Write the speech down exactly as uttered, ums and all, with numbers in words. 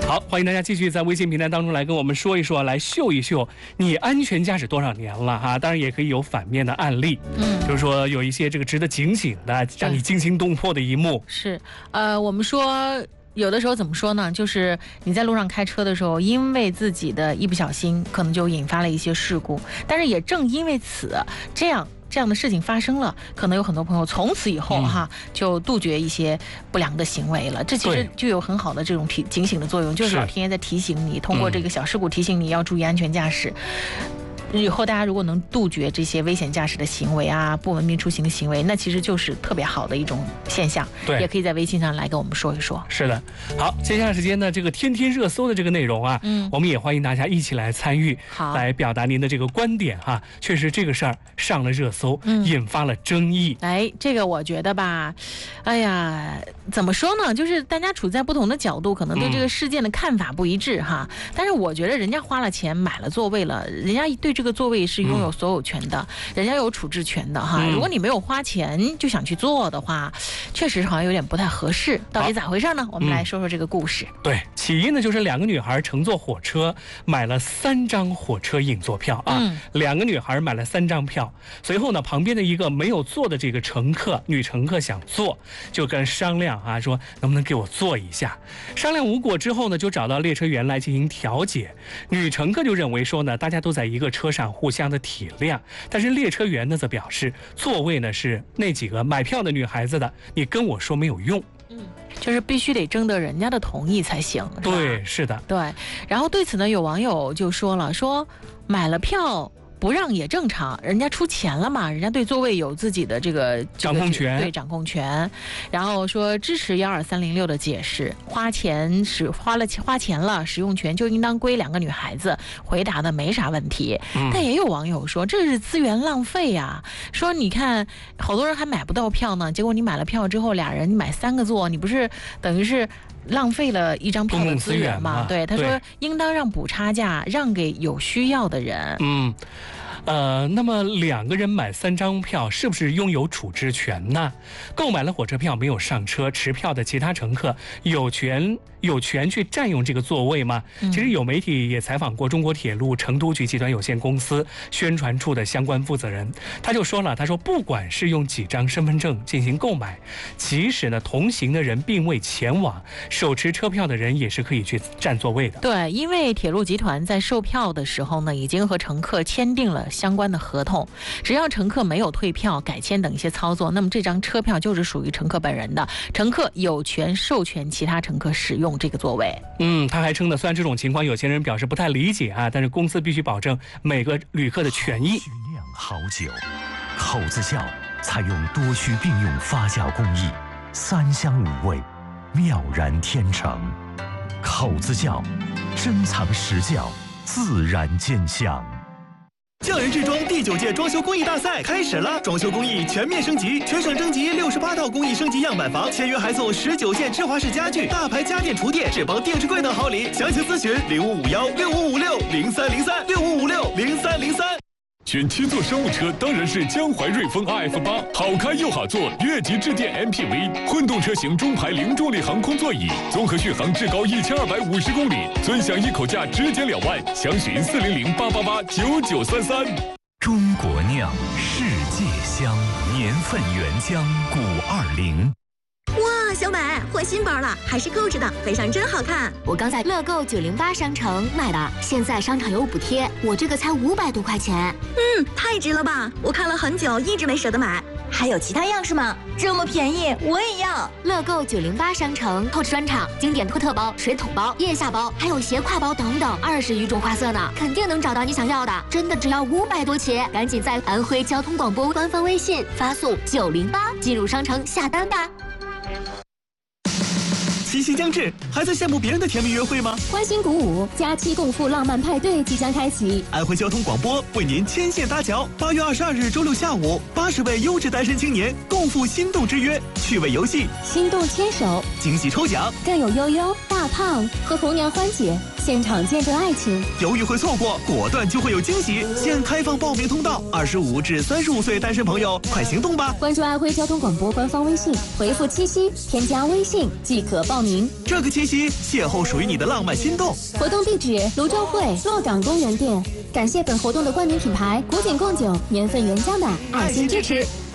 好，欢迎大家继续在微信平台当中来跟我们说一说，来秀一秀你安全驾驶多少年了哈？当然也可以有反面的案例，嗯，就是说有一些这个值得警醒的，让你惊心动魄的一幕。 是，呃，我们说。有的时候怎么说呢？就是你在路上开车的时候，因为自己的一不小心，可能就引发了一些事故。但是也正因为此，这样这样的事情发生了，可能有很多朋友从此以后哈、嗯、就杜绝一些不良的行为了。这其实就有很好的这种提警醒的作用，就是老天爷在提醒你，通过这个小事故提醒你要注意安全驾驶。以后大家如果能杜绝这些危险驾驶的行为啊，不文明出行的行为，那其实就是特别好的一种现象。对，也可以在微信上来跟我们说一说。 是的，好，接下来时间呢，这个天天热搜的这个内容啊，嗯，我们也欢迎大家一起来参与，好，来表达您的这个观点哈、啊。确实这个事儿上了热搜，嗯，引发了争议。 哎，这个我觉得吧，哎呀，怎么说呢？就是大家处在不同的角度，可能对这个事件的看法不一致哈。嗯、但是我觉得人家花了钱买了座位了，人家对这个座位是拥有所有权的，嗯、人家有处置权的哈、嗯。如果你没有花钱就想去坐的话，确实好像有点不太合适。到底咋回事呢？我们来说说这个故事。 嗯、对，起因呢就是两个女孩乘坐火车买了三张火车硬座票啊，嗯、两个女孩买了三张票。随后呢，旁边的一个没有坐的这个乘客，女乘客想坐，就跟商量啊，说能不能给我坐一下。商量无果之后呢，就找到列车员来进行调解。女乘客就认为说呢，大家都在一个车上，互相的体谅。但是列车员呢则表示，座位呢是那几个买票的女孩子的，你跟我说没有用。 嗯，就是必须得征得人家的同意才行。 对，是的， 对。然后对此呢，有网友就说了，说买了票不让也正常，人家出钱了嘛，人家对座位有自己的这个掌控权， 对掌控权。然后说支持幺二三零六的解释，花钱使花了花钱了，使用权就应当归两个女孩子，回答的没啥问题。嗯、但也有网友说这是资源浪费呀、啊，说你看好多人还买不到票呢，结果你买了票之后，俩人你买三个座，你不是等于是浪费了一张票的资源嘛？对，他说应当让补差价让给有需要的人。 嗯。呃，那么两个人买三张票，是不是拥有处置权呢？购买了火车票没有上车，持票的其他乘客有权有权去占用这个座位吗？嗯、其实有媒体也采访过中国铁路成都局集团有限公司宣传处的相关负责人，他就说了，他说不管是用几张身份证进行购买，即使呢同行的人并未前往，手持车票的人也是可以去占座位的。 对，因为铁路集团在售票的时候呢，已经和乘客签订了相关的合同，只要乘客没有退票、改签等一些操作，那么这张车票就是属于乘客本人的，乘客有权授权其他乘客使用这个座位。 嗯，他还称呢，虽然这种情况有些人表示不太理解啊，但是公司必须保证每个旅客的权益。 须酿好酒，口子窖采用多须并用发酵工艺，三香五味，妙然天成。口子窖，珍藏实窖，自然见香。 匠人制装第九届装修工艺大赛开始了，装修工艺全面升级，全省征集六十八套工艺升级样板房，签约还送十九件芝华士家具、大牌家电厨电、智邦电视柜等好礼。详情咨询零五五幺六五五六零三零三六五五六零三零三。 选七座商务车当然是江淮瑞风 R F 八，好开又好坐，越级致电 M P V， 混动车型中排零重力航空座椅，综合续航至高一千二百五十公里，尊享一口价直减两万，详询四零零八八八九九三三。 中国酿，世界香，年份原浆古二零。 哇，小美换新包了，还是购置的，非常真好看。 我刚在乐购九零八商城买的，现在商场有补贴，我这个才五百多块钱。 嗯，太值了吧！我看了很久，一直没舍得买。还有其他样式吗？这么便宜，我也要。 乐购九零八商城购置专场，经典托特包、水桶包、腋下包，还有斜挎包等等，二十余种花色呢，肯定能找到你想要的。真的只要五百多起，赶紧在安徽交通广播官方微信发送九零八进入商城下单吧。 七夕将至，还在羡慕别人的甜蜜约会吗？ 欢欣鼓舞，假期共赴浪漫派对即将开启。 安徽交通广播为您牵线搭桥，八月二十二日周六下午，八十位优质单身青年共赴心动之约，趣味游戏、 心动牵手、 惊喜抽奖， 更有悠悠、大胖和红娘欢姐现场见证爱情。 犹豫会错过，果断就会有惊喜。现开放报名通道，二十五至三十五岁单身朋友快行动吧！ 关注安徽交通广播官方微信，回复七夕添加微信即可报名。 这个七夕，邂逅属于你的浪漫心动。 活动地址：泸州会洛岗公园店。感谢本活动的冠名品牌古井贡酒年份原浆的爱心支持。